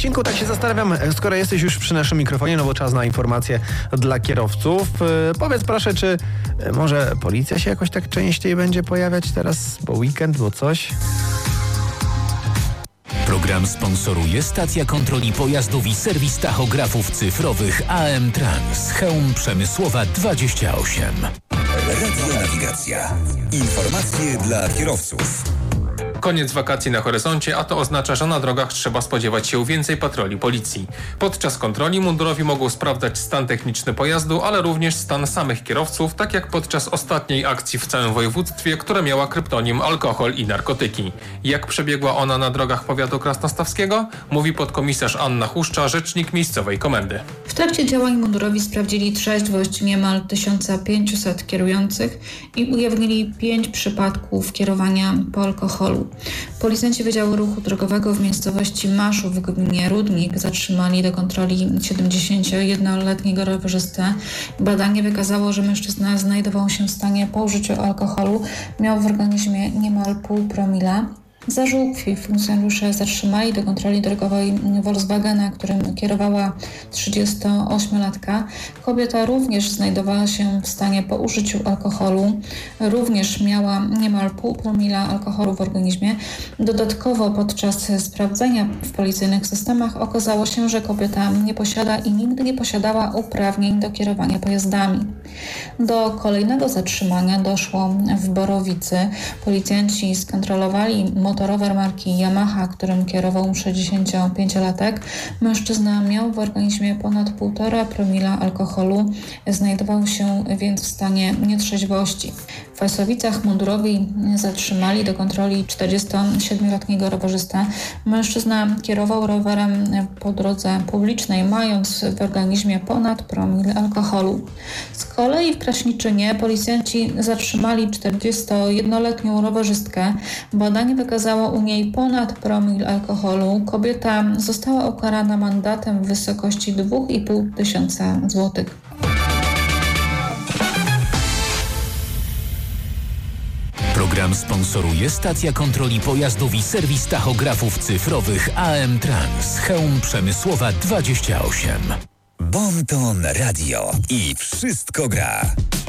Marcinku, tak się zastanawiam, skoro jesteś już przy naszym mikrofonie, no bo czas na informacje dla kierowców. Powiedz proszę, czy może policja się jakoś tak częściej będzie pojawiać teraz, bo weekend, bo coś? Program sponsoruje stacja kontroli pojazdów i serwis tachografów cyfrowych AM Trans, Chełm Przemysłowa 28. Radio Nawigacja. Informacje dla kierowców. Koniec wakacji na horyzoncie, a to oznacza, że na drogach trzeba spodziewać się więcej patroli policji. Podczas kontroli mundurowi mogą sprawdzać stan techniczny pojazdu, ale również stan samych kierowców, tak jak podczas ostatniej akcji w całym województwie, która miała kryptonim alkohol i narkotyki. Jak przebiegła ona na drogach powiatu krasnostawskiego? Mówi podkomisarz Anna Huszcza, rzecznik miejscowej komendy. W trakcie działań mundurowi sprawdzili trzeźwość niemal 1500 kierujących i ujawnili 5 przypadków kierowania po alkoholu. Policjanci Wydziału Ruchu Drogowego w miejscowości Maszów w gminie Rudnik zatrzymali do kontroli 71-letniego rowerzystę. Badanie wykazało, że mężczyzna znajdował się w stanie po użyciu alkoholu, miał w organizmie niemal 0,5 promila. Za żółkwi funkcjonariusze zatrzymali do kontroli drogowej Volkswagena, którym kierowała 38-latka. Kobieta również znajdowała się w stanie po użyciu alkoholu. Również miała niemal 0,5 promila alkoholu w organizmie. Dodatkowo podczas sprawdzenia w policyjnych systemach okazało się, że kobieta nie posiada i nigdy nie posiadała uprawnień do kierowania pojazdami. Do kolejnego zatrzymania doszło w Borowicy. Policjanci skontrolowali motorower marki Yamaha, którym kierował 65-latek. Mężczyzna miał w organizmie ponad 1,5 promila alkoholu, znajdował się więc w stanie nietrzeźwości. W Fasowicach mundurowi zatrzymali do kontroli 47-letniego rowerzystę. Mężczyzna kierował rowerem po drodze publicznej, mając w organizmie ponad promil alkoholu. Z kolei w Kraśniczynie policjanci zatrzymali 41-letnią rowerzystkę. Badanie wykazało u niej ponad promil alkoholu. Kobieta została ukarana mandatem w wysokości 2,5 tysiąca złotych. Program sponsoruje stacja kontroli pojazdów i serwis tachografów cyfrowych AM Trans, Chełm Przemysłowa 28. Bon Ton Radio i wszystko gra.